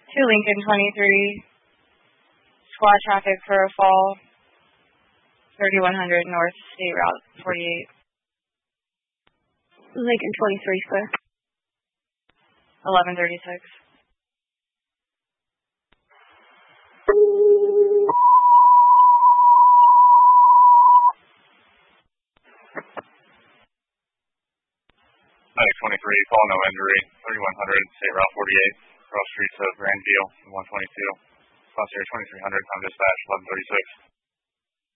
To Lincoln 23, squad traffic for a fall, 3100 North State Route 48. Lincoln 23, sir. 1136. Medic 23, call no injury, 3100 State Route 48. Cross streets of Grandview, 122. Cross here 2300, time dispatch, 1136.